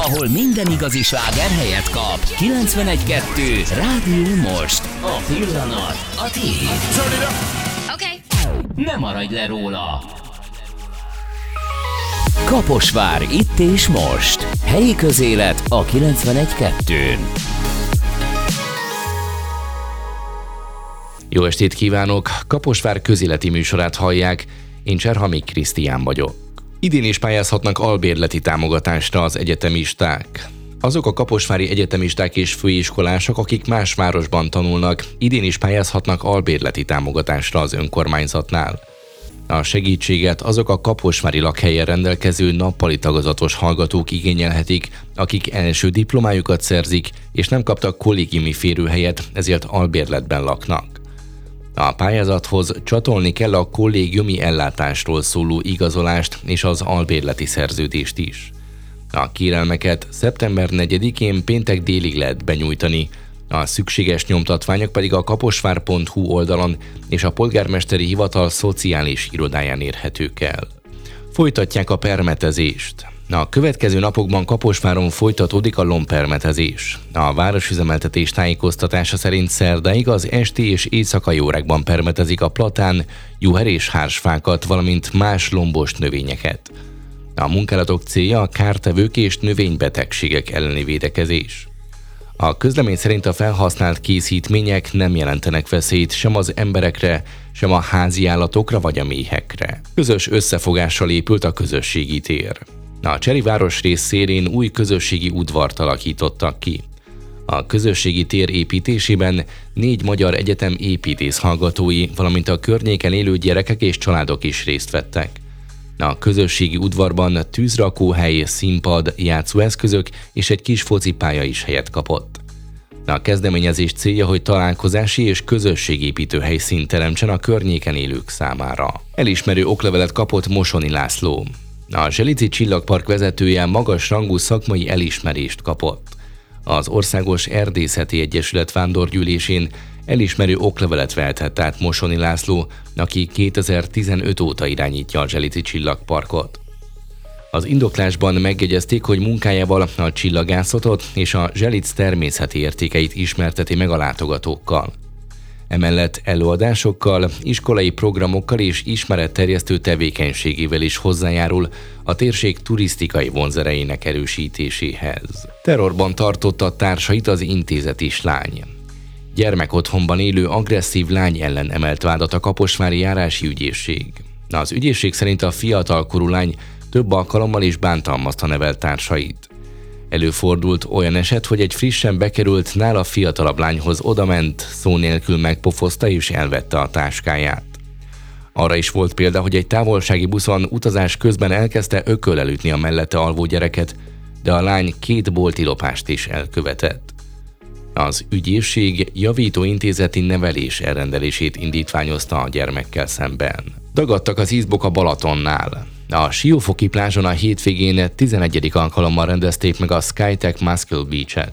ahol minden igazi sláger helyet kap. 91.2 Rádió Most. A pillanat a tiéd. Ne maradj le róla. Kaposvár itt és most. Helyi közélet a 91.2-n. Jó estét kívánok! Kaposvár közéleti műsorát hallják. Én Cserhamik Krisztián vagyok. Idén is pályázhatnak albérleti támogatásra az egyetemisták. Azok a kaposvári egyetemisták és főiskolások, akik más városban tanulnak, idén is pályázhatnak albérleti támogatásra az önkormányzatnál. A segítséget azok a kaposvári lakhelyen rendelkező nappali tagozatos hallgatók igényelhetik, akik első diplomájukat szerzik, és nem kaptak kollégiumi férőhelyet, ezért albérletben laknak. A pályázathoz csatolni kell a kollégiumi ellátásról szóló igazolást és az albérleti szerződést is. A kérelmeket szeptember 4-én péntek délig lehet benyújtani, a szükséges nyomtatványok pedig a kaposvár.hu oldalon és a polgármesteri hivatal szociális irodáján érhetők el. Folytatják a permetezést. A következő napokban Kaposváron folytatódik a lombpermetezés. A városüzemeltetés tájékoztatása szerint szerdáig az esti és éjszakai órákban permetezik a platán, juher és hársfákat, valamint más lombos növényeket. A munkálatok célja a kártevők és növénybetegségek elleni védekezés. A közlemény szerint a felhasznált készítmények nem jelentenek veszélyt sem az emberekre, sem a házi állatokra vagy a méhekre. Közös összefogással épült a közösségi tér. A Cseri városrész szélén új közösségi udvart alakítottak ki. A közösségi tér építésében 4 magyar egyetem építész hallgatói, valamint a környéken élő gyerekek és családok is részt vettek. A közösségi udvarban tűzrakóhely, színpad, játszóeszközök és egy kis focipálya is helyet kapott. A kezdeményezés célja, hogy találkozási és közösségépítő helyszínt teremtsen a környéken élők számára. Elismerő oklevelet kapott Mosoni László. A Zselici Csillagpark vezetője magas rangú szakmai elismerést kapott. Az Országos Erdészeti Egyesület vándorgyűlésén elismerő oklevelet vehetett át Mosoni László, aki 2015 óta irányítja a Zselici Csillagparkot. Az indoklásban megjegyezték, hogy munkájával a csillagászatot és a Zselic természeti értékeit ismerteti meg a látogatókkal. Emellett előadásokkal, iskolai programokkal és ismeretterjesztő tevékenységével is hozzájárul a térség turisztikai vonzereinek erősítéséhez. Terrorban tartotta társait az intézetis lány. Gyermekotthonban élő agresszív lány ellen emelt vádat a kaposvári járási ügyészség. Az ügyészség szerint a fiatalkorú lány több alkalommal is bántalmazta nevelt társait. Előfordult olyan eset, hogy egy frissen bekerült, nála fiatalabb lányhoz odament, szó nélkül megpofozta és elvette a táskáját. Arra is volt példa, hogy egy távolsági buszon utazás közben elkezdte ököllel ütni a mellette alvó gyereket, de a lány 2 bolti lopást is elkövetett. Az ügyészség javítóintézeti nevelés elrendelését indítványozta a gyermekkel szemben. Dagadtak az izbok a Balatonnál. A Siófoki plázson a hétvégén 11. alkalommal rendezték meg a Skytech Muscle Beach-et.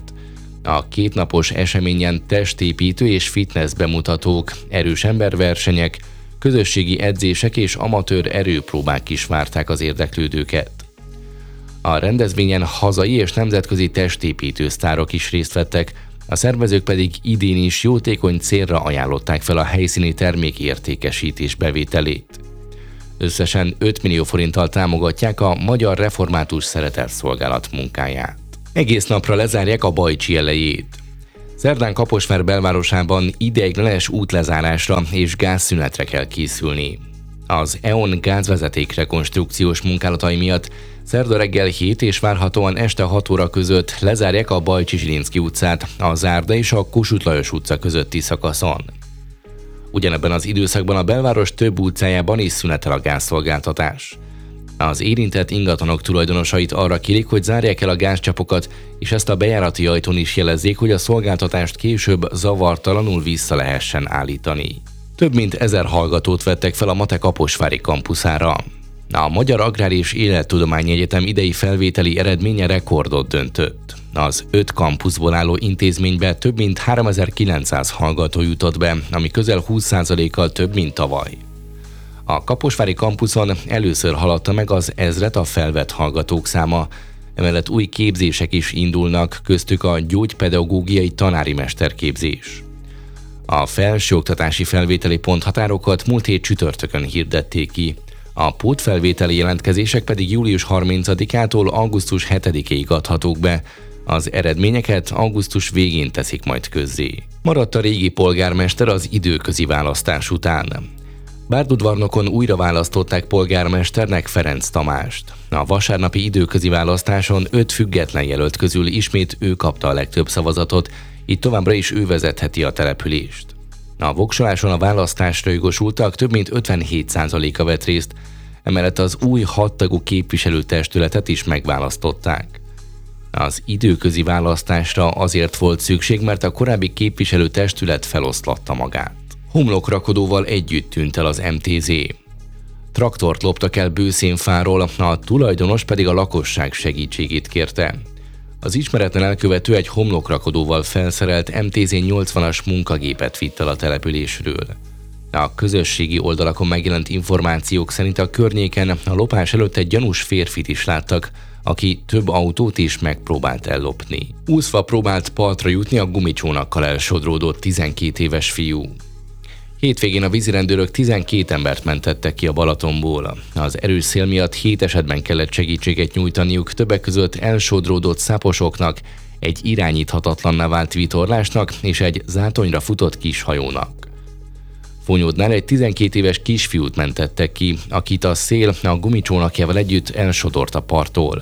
A 2 napos eseményen testépítő és fitness bemutatók, erős emberversenyek, közösségi edzések és amatőr erőpróbák is várták az érdeklődőket. A rendezvényen hazai és nemzetközi testépítő sztárok is részt vettek, a szervezők pedig idén is jótékony célra ajánlották fel a helyszíni termékértékesítés bevételét. Összesen 5 millió forinttal támogatják a Magyar Református Szeretetszolgálat munkáját. Egész napra lezárják a Bajcsi elejét. Szerdán Kaposvár belvárosában ideiglenes útlezárásra és gázszünetre kell készülni. Az EON gázvezeték rekonstrukciós munkálatai miatt szerda reggel 7 és várhatóan este 6 óra között lezárják a Bajcsi-Zsilinszky utcát, a Zárda és a Kossuth Lajos utca közötti szakaszon. Ugyanebben az időszakban a belváros több utcájában is szünetel a gázszolgáltatás. Az érintett ingatlanok tulajdonosait arra kérik, hogy zárják el a gázcsapokat, és ezt a bejárati ajtón is jelezzék, hogy a szolgáltatást később zavartalanul vissza lehessen állítani. Több mint 1000 hallgatót vettek fel a MATE kaposvári kampuszára. A Magyar Agrár és Élettudományi Egyetem idei felvételi eredménye rekordot döntött. Az 5 kampuszból álló intézménybe több mint 3900 hallgató jutott be, ami közel 20%-kal több, mint tavaly. A kaposvári kampuszon először haladta meg az 1000-et a felvett hallgatók száma, Emellett új képzések is indulnak, köztük a gyógypedagógiai tanári mesterképzés. A felsőoktatási felvételi ponthatárokat múlt hét csütörtökön hirdették ki. A pótfelvételi jelentkezések pedig július 30-ától augusztus 7-ig adhatók be. Az eredményeket augusztus végén teszik majd közzé. Maradt a régi polgármester az időközi választás után. Bárdudvarnokon újra választották polgármesternek Ferenc Tamást. A vasárnapi időközi választáson 5 független jelölt közül ismét ő kapta a legtöbb szavazatot, így továbbra is ő vezetheti a települést. A voksoláson a választásra jogosultak több mint 57%-a vett részt, emellett az új 6 tagú képviselőtestületet is megválasztották. Az időközi választásra azért volt szükség, mert a korábbi képviselőtestület feloszlatta magát. Homlokrakodóval együtt tűnt el az MTZ. Traktort loptak el Bőszénfáról, a tulajdonos pedig a lakosság segítségét kérte. Az ismeretlen elkövető egy homlokrakodóval felszerelt MTZ 80-as munkagépet vitt el a településről. A közösségi oldalakon megjelent információk szerint a környéken a lopás előtt egy gyanús férfit is láttak, aki több autót is megpróbált ellopni. Úszva próbált partra jutni a gumicsónakkal elsodródott 12 éves fiú. Hétvégén a vízirendőrök 12 embert mentettek ki a Balatonból. Az erős szél miatt 7 esetben kellett segítséget nyújtaniuk, többek között elsodródott száposoknak, egy irányíthatatlanná vált vitorlásnak és egy zátonyra futott kishajónak. Fonyódnál egy 12 éves kisfiút mentettek ki, akit a szél a gumicsónakjával együtt elsodort a parttól.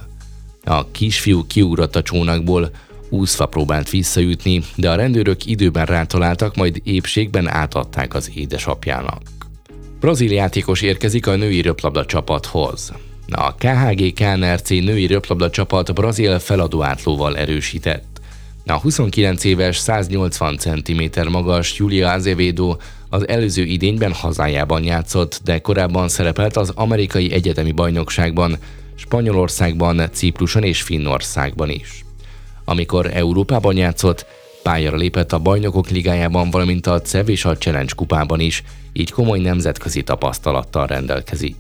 A kisfiú kiugrott a csónakból, úszva próbált visszajutni, de a rendőrök időben rátaláltak, majd épségben átadták az édesapjának. Brazil játékos érkezik a női röplabda csapathoz. A KHG KNRC női röplabda csapat brazil feladóátlóval erősített. A 29 éves, 180 cm magas Julia Azevedo az előző idényben hazájában játszott, de korábban szerepelt az amerikai egyetemi bajnokságban, Spanyolországban, Cipruson és Finnországban is. Amikor Európában játszott, pályára lépett a Bajnokok Ligájában, valamint a CEV és a Challenge kupában is, így komoly nemzetközi tapasztalattal rendelkezik.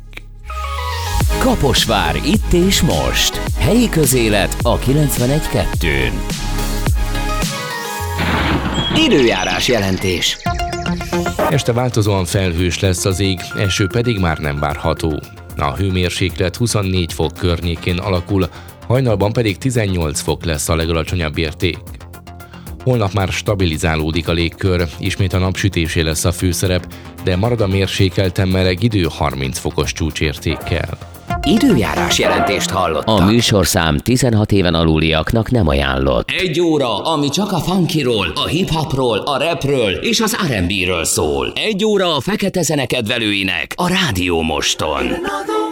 Kaposvár, itt és most. Helyi közélet a 91.2-n. Időjárás jelentés. Este változóan felhős lesz az ég, eső pedig már nem várható. A hőmérséklet 24 fok környékén alakul, hajnalban pedig 18 fok lesz a legalacsonyabb érték. Holnap már stabilizálódik a légkör, ismét a napsütésé lesz a főszerep, de marad a mérsékelten meleg idő 30 fokos csúcsértékkel. Időjárás jelentést hallottak. A műsorszám 16 éven aluliaknak nem ajánlott. Egy óra, ami csak a funkyról, a hip-hopról, a rapről és az R&B-ről szól. Egy óra a fekete zene kedvelőinek a Rádió Moston.